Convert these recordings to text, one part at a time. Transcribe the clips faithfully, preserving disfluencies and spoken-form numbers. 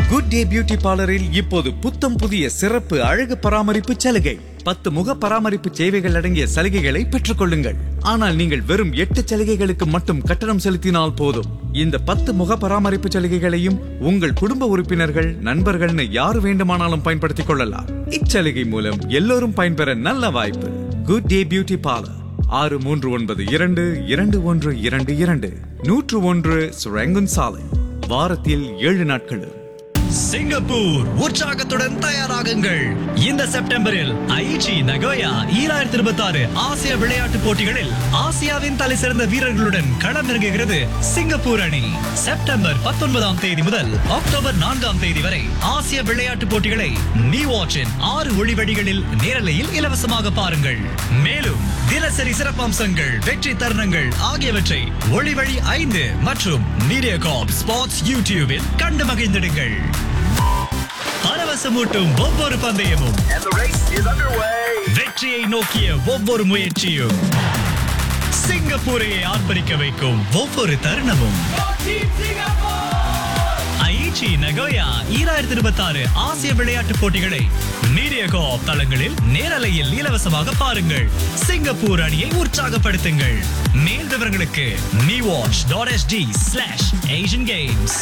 Good day beauty பார்லரில் இப்போது புத்தம் புதிய சிறப்பு அழகு பராமரிப்பு சலுகை. பத்து முக பராமரிப்பு சேவைகள் அடங்கிய சலுகைகளை பெற்றுக் கொள்ளுங்கள். ஆனால் நீங்கள் வெறும் எட்டு சலுகைகளுக்கு மட்டும் கட்டணம் செலுத்தினால் போதும். இந்த பத்து முக பராமரிப்பு சலுகைகளையும் உங்கள் குடும்ப உறுப்பினர்கள், நண்பர்கள்னு யார் வேண்டுமானாலும் பயன்படுத்திக் கொள்ளலாம். இச்சலுகை மூலம் எல்லோரும் பயன்பெற நல்ல வாய்ப்பு. குட் டே பியூட்டி பார்லர், ஆறு மூன்று ஒன்பது இரண்டு இரண்டு ஒன்று இரண்டு இரண்டு நூற்று ஒன்று சுரங்கன் சாலை. வாரத்தில் ஏழு நாட்களும். சிங்கப்பூர் உற்சாகத்துடன் தயாராகுங்கள். இந்த செப்டம்பரில் ஐச்சி நகோயா ஈராயிரத்தி இருபத்தி ஆறு ஆசிய விளையாட்டுப் போட்டிகளில் ஆசியாவின் தலை சிறந்த வீரர்களுடன் களமிறங்குகிறது சிங்கப்பூர் அணி. செப்டம்பர் பத்தொன்பதாம் தேதி முதல் அக்டோபர் நான்காம் தேதி வரை ஆசிய விளையாட்டுப் போட்டிகளை நீ வாட்சின் ஆறு ஒளிவடிகளில் நேரலையில் இலவசமாக பாருங்கள். மேலும் தினசரி சிறப்பம்சங்கள், வெற்றி தருணங்கள் ஆகியவற்றை ஒளிவழி ஐந்து மற்றும் மீடியா கார்ப் ஸ்போர்ட்ஸ் யூடியூபில் கண்டு மகிழ்ந்திடுங்கள். பரவசமூட்டும் ஒவ்வொரு பந்தயமும், வெற்றியை நோக்கிய ஒவ்வொரு முயற்சியும், சிங்கப்பூரையை ஆர்ப்பரிக்க வைக்கும் ஒவ்வொரு தருணமும். ஐச்சி நகோயா ஈராயிரத்தி இருபத்தி ஆறு ஆசிய விளையாட்டுப் போட்டிகளை மீடியா கார்ப் தளங்களில் நேரலையில் இலவசமாக பாருங்கள். சிங்கப்பூர் அணியை உற்சாகப்படுத்துங்கள். மேல் விவரங்களுக்கு நீ watch dot ST slash Asian games.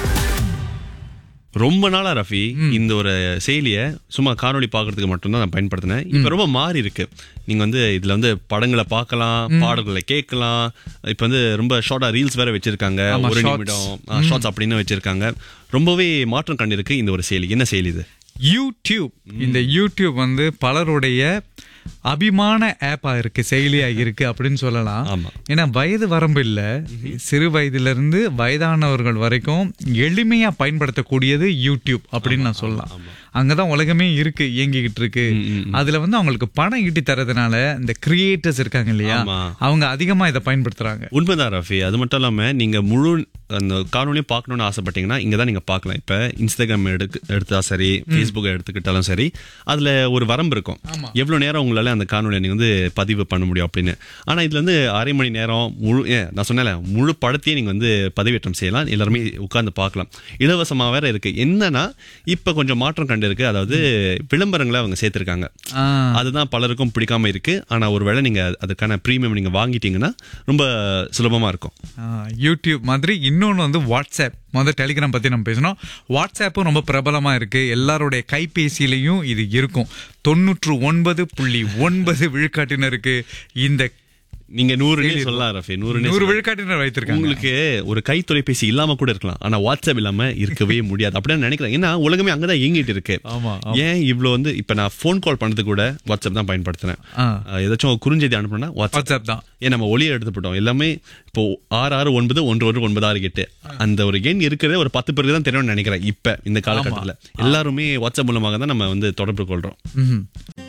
ரொம்ப நாளா ரஃபி இந்த ஒரு செயலியை சும்மா காணொலி பாக்குறதுக்கு மட்டும்தான் நான் பயன்படுத்தினேன். இப்ப ரொம்ப மாறி இருக்கு. நீங்க வந்து இதுல வந்து படங்களை பார்க்கலாம், பாடல்களை கேட்கலாம். இப்ப வந்து ரொம்ப ஷார்ட்டா ரீல்ஸ் வேற வச்சிருக்காங்க, ஒரு நிமிடம் ஷார்ட்ஸ் அப்படின்னு வச்சிருக்காங்க. ரொம்பவே மாற்றம் கண்டிருக்கு இந்த ஒரு செயலி. என்ன செயலி இது? யூடியூப். இந்த யூடியூப் வந்து பலருடைய அபிமான ஆப்பா இருக்கு, செயலியா இருக்கு அப்படின்னு சொல்லலாம். ஏன்னா வயது வரம்பு இல்ல, சிறு வயதுல இருந்து வயதானவர்கள் வரைக்கும் எளிமையா பயன்படுத்தக்கூடியது யூடியூப் அப்படின்னு நான் சொல்லலாம். அங்கதான் உலகமே இருக்கு, இயங்கிக்கிட்டு இருக்கு. அதுல வந்து அவங்களுக்கு பணம் ஈட்டி தரதுனால இந்த கிரியேட்டர்ஸ் இருக்காங்க இல்லையா, அவங்க அதிகமா இதை பயன்படுத்துறாங்க. உண்மைதான் ரஃபி. அது மட்டும் இல்லாம நீங்க முழு அந்த காணொலியும் பார்க்கணும்னு ஆசைப்பட்டீங்கன்னா இங்கதான் நீங்க பார்க்கலாம். இப்ப இன்ஸ்டாகிராம் எடுத்து எடுத்தா சரி, பேஸ்புக் எடுத்துக்கிட்டாலும் சரி, அதுல ஒரு வரம்பு இருக்கும், எவ்வளவு நேரம் உங்களால அந்த காணொலியை நீங்க வந்து பதிவு பண்ண முடியும் அப்படின்னு. ஆனா இதுல வந்து அரை மணி நேரம் முழு, நான் சொன்னேன் முழு படத்தையே நீங்க வந்து பதிவேற்றம் செய்யலாம், எல்லாருமே உட்கார்ந்து பார்க்கலாம். இலவசமா வேற இருக்கு. என்னன்னா இப்ப கொஞ்சம் மாற்றம் கண்டு இருக்கு. அதாவது விளம்பரங்களை அவங்க சேர்த்திருக்காங்க. அதுதான் பலருக்கும் பிடிக்காம இருக்கு. ஆனா ஒருவேளை நீங்க அதுக்கான பிரீமியம் நீங்க வாங்கிட்டீங்கன்னா ரொம்ப சுலபமா இருக்கும். யூடியூப் மாதிரி இன்னொன்னு வந்து வாட்ஸ்அப். முதல் டெலிகிராம் பத்தி நம்ம பேசணும். வாட்ஸ்அப்பும் ரொம்ப பிரபலமா இருக்கு. எல்லாருடைய கைபேசியிலையும் இது இருக்கும். தொன்னூற்று ஒன்பது புள்ளி ஒன்பது விழுக்காட்டினருக்கு இந்த நீங்க நூறு சொல்லலாம் ரஃபி. நூறு நூறு விழுக்காட்டினர் வைத்திருக்காங்க. உங்களுக்கு ஒரு கை தொலைபேசி இல்லாம கூட இருக்கலாம், ஆனா வாட்ஸ்அப் இல்லாம இருக்கவே முடியாது அப்படின்னு நினைக்கிறேன். ஏன்னா உலகமே அங்கதான் இயங்கிட்டு இருக்கு. ஏன் இவ்வளவு வந்து இப்ப நான் போன் கால் பண்ணது கூட வாட்ஸ்அப் தான் பயன்படுத்துறேன். ஏதாச்சும் குறுஞ்செய்தி அனுப்பணும்னா வாட்ஸ்அப் தான். ஏன் நம்ம ஒளியை எடுத்துட்டோம். எல்லாமே இப்போ ஆறு ஆறு ஒன்பது ஒன்று ஒன்று ஒன்பது ஆறு எட்டு அந்த ஒரு எண் இருக்கிறது ஒரு பத்து பேருக்கு தான் தெரியும்னு நினைக்கிறேன். இப்ப இந்த காலகட்டத்தில் எல்லாருமே வாட்ஸ்அப் மூலமாக தான் நம்ம வந்து தொடர்பு கொள்றோம்.